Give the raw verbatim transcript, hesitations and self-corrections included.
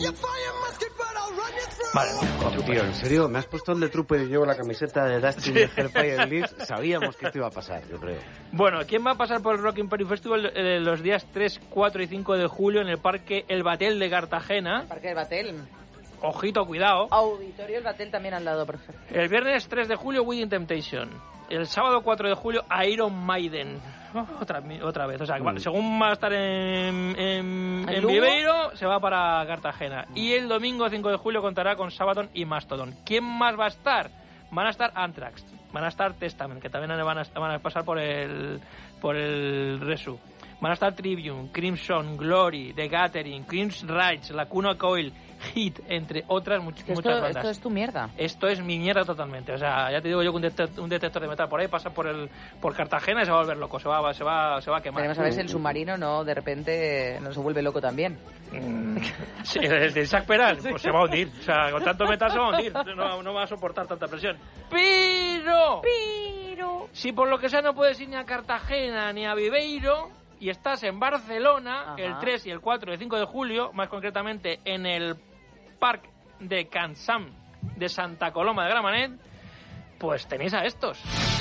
Vale, oh, tío, en serio, me has puesto el de Trooper y llevo la camiseta de Dustin de Hellfire Leaves. Sabíamos que esto iba a pasar, yo creo. Bueno, ¿quién va a pasar por el Rock in Party Festival eh, los días tres, cuatro y cinco de julio en el Parque El Batel de Cartagena? El Parque El Batel. Ojito, cuidado. Auditorio El Batel también al lado, por ejemplo. El viernes tres de julio, Within Temptation. El sábado cuatro de julio, Iron Maiden. Oh, otra, otra vez. O sea, mm. según va a estar en, en, en Viveiro, se va para Cartagena. Mm. Y el domingo cinco de julio contará con Sabaton y Mastodon. ¿Quién más va a estar? Van a estar Anthrax, van a estar Testament, que también van a, van a pasar por el, por el Resu. Van a estar Trivium, Crimson, Glory, The Gathering, Crimson Rights, Lacuna Coil, Hit, entre otras much, esto, muchas bandas. Esto es tu mierda. Esto es mi mierda totalmente. O sea, ya te digo yo que un, detector, un detector de metal por ahí pasa por el por Cartagena y se va a volver loco, se va, se va, se va a quemar. Queremos saber si el submarino no de repente no se vuelve loco también. Mm, sí, el de Isaac Peral, pues se va a hundir. O sea, con tanto metal se va a hundir. No, no va a soportar tanta presión. Pero, pero, si por lo que sea no puedes ir ni a Cartagena ni a Viveiro y estás en Barcelona, ajá, el tres y el cuatro y el cinco de julio, más concretamente en el Parque de Can Sam de Santa Coloma de Gramenet, pues tenéis a estos.